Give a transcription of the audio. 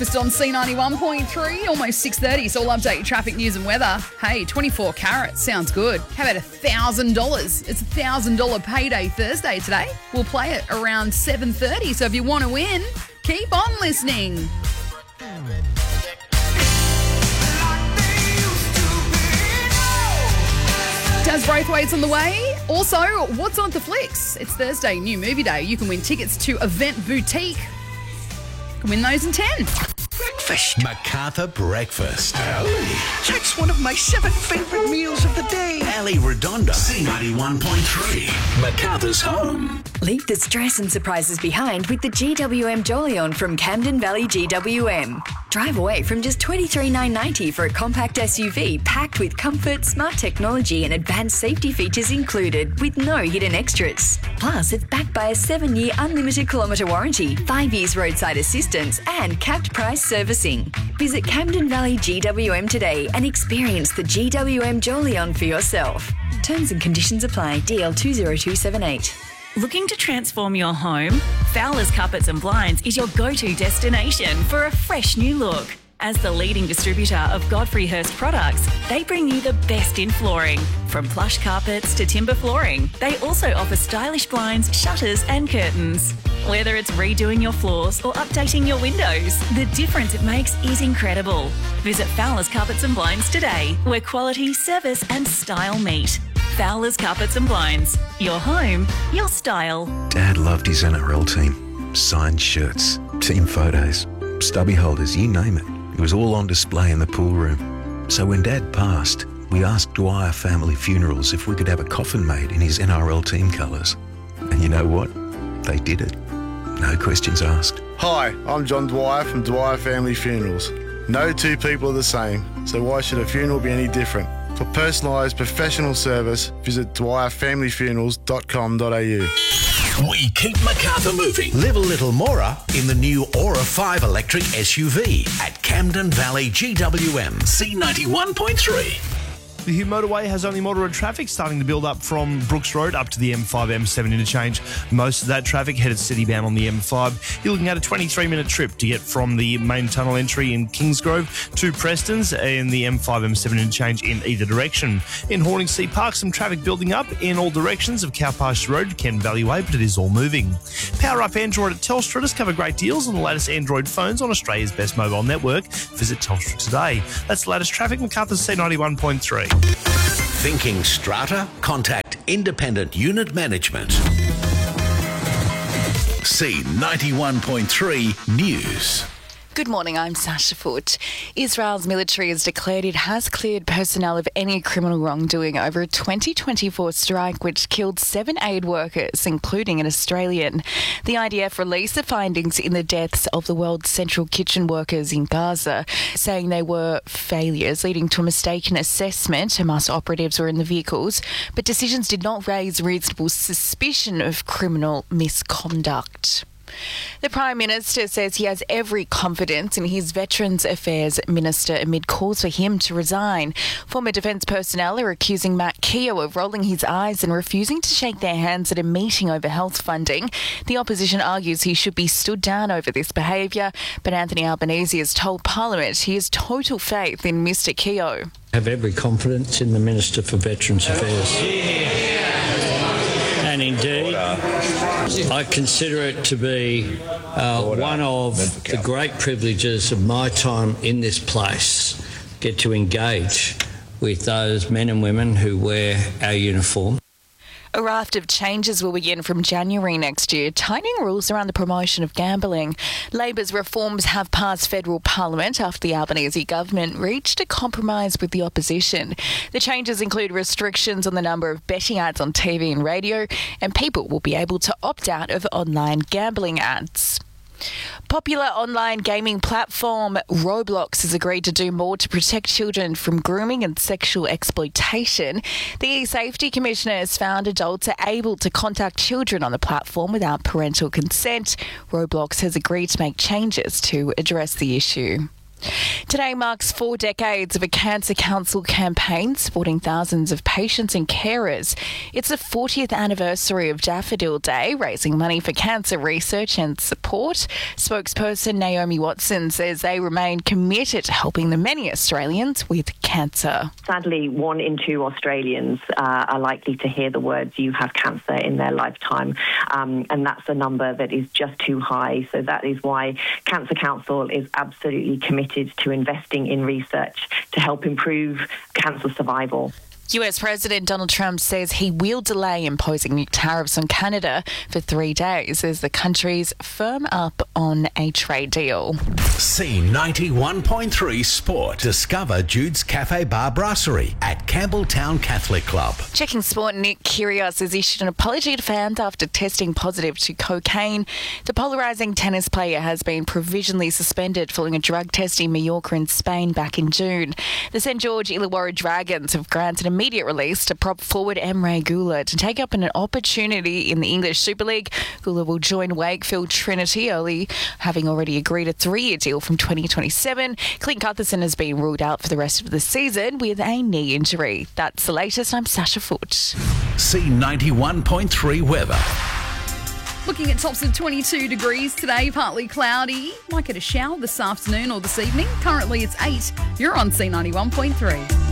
Just on C91.3, almost 6:30, so we'll update your traffic news and weather. Hey, 24 carats, sounds good. How about $1,000? It's $1,000 payday Thursday today. We'll play it around 7:30, so if you want to win, keep on listening. Daz Braithwaite's on the way. Also, what's on the flicks? It's Thursday, new movie day. You can win tickets to Event Boutique. You can win those in 10. Breakfast. Macarthur Breakfast. That's one of my 7 favourite meals of the day. Ali Redonda. C91.3. Macarthur's home. Leave the stress and surprises behind with the GWM Jolyon from Camden Valley GWM. Drive away from just $23,990 for a compact SUV packed with comfort, smart technology and advanced safety features included with no hidden extras. Plus, it's backed by a 7-year unlimited kilometre warranty, 5 years roadside assistance and capped price servicing. Visit Camden Valley GWM today and experience the GWM Jolyon for yourself. Terms and conditions apply. DL 20278. Looking to transform your home? Fowler's Carpets and Blinds is your go-to destination for a fresh new look. As the leading distributor of Godfrey Hirst products, they bring you the best in flooring. From plush carpets to timber flooring, they also offer stylish blinds, shutters and curtains. Whether it's redoing your floors or updating your windows, the difference it makes is incredible. Visit Fowler's Carpets and Blinds today, where quality, service and style meet. Fowler's Carpets and Blinds. Your home, your style. Dad loved his NRL team. Signed shirts, team photos, stubby holders, you name it. It was all on display in the pool room. So when Dad passed, we asked Dwyer Family Funerals if we could have a coffin made in his NRL team colours. And you know what? They did it. No questions asked. Hi, I'm John Dwyer from Dwyer Family Funerals. No two people are the same, so why should a funeral be any different? For personalised professional service, visit dwyerfamilyfunerals.com.au. We keep Macarthur moving. Live a little more in the new Aura 5 electric SUV at Camden Valley GWM C91.3. The Hume motorway has only moderate traffic starting to build up from Brooks Road up to the M5-M7 interchange. Most of that traffic headed citybound on the M5. You're looking at a 23-minute trip to get from the main tunnel entry in Kingsgrove to Preston's and the M5-M7 interchange in either direction. In Horningsea Park, some traffic building up in all directions of Cow Pasture Road to Ken Valley Way, but it is all moving. Power up Android at Telstra. Discover great deals on the latest Android phones on Australia's best mobile network. Visit Telstra today. That's the latest traffic. Macarthur C91.3. Thinking strata? Contact Independent Unit Management. C91.3 News. Good morning, I'm Sasha Foote. Israel's military has declared it has cleared personnel of any criminal wrongdoing over a 2024 strike which killed 7 aid workers, including an Australian. The IDF released the findings in the deaths of the World Central Kitchen workers in Gaza, saying they were failures, leading to a mistaken assessment. Hamas operatives were in the vehicles, but decisions did not raise reasonable suspicion of criminal misconduct. The Prime Minister says he has every confidence in his Veterans Affairs Minister amid calls for him to resign. Former Defence personnel are accusing Matt Keogh of rolling his eyes and refusing to shake their hands at a meeting over health funding. The opposition argues he should be stood down over this behaviour, but Anthony Albanese has told Parliament he has total faith in Mr Keogh. I have every confidence in the Minister for Veterans Affairs. And indeed, I consider it to be one of the great privileges of my time in this place, get to engage with those men and women who wear our uniform. A raft of changes will begin from January next year, tightening rules around the promotion of gambling. Labor's reforms have passed federal parliament after the Albanese government reached a compromise with the opposition. The changes include restrictions on the number of betting ads on TV and radio, and people will be able to opt out of online gambling ads. Popular online gaming platform Roblox has agreed to do more to protect children from grooming and sexual exploitation. The E-Safety Commissioner has found adults are able to contact children on the platform without parental consent. Roblox has agreed to make changes to address the issue. Today marks 4 decades of a Cancer Council campaign supporting thousands of patients and carers. It's the 40th anniversary of Daffodil Day, raising money for cancer research and support. Spokesperson Naomi Watson says they remain committed to helping the many Australians with cancer. Sadly, 1 in 2 Australians are likely to hear the words "you have cancer" in their lifetime, and that's a number that is just too high. So that is why Cancer Council is absolutely committed to investing in research to help improve cancer survival. US President Donald Trump says he will delay imposing new tariffs on Canada for 3 days as the countries firm up on a trade deal. C91.3 Sport. Discover Jude's Cafe Bar Brasserie at Campbelltown Catholic Club. Checking sport, Nick Kyrgios has issued an apology to fans after testing positive to cocaine. The polarising tennis player has been provisionally suspended following a drug test in Mallorca in Spain back in June. The St George Illawarra Dragons have granted immediate release to prop forward Emre Gula to take up an opportunity in the English Super League. Gula will join Wakefield Trinity early, having already agreed a 3-year deal from 2027. Clint Gutherson has been ruled out for the rest of the season with a knee injury. That's the latest. I'm Sasha Foote. C91.3 weather. Looking at tops of 22 degrees today, partly cloudy. Might get a shower this afternoon or this evening. Currently it's 8. You're on C91.3.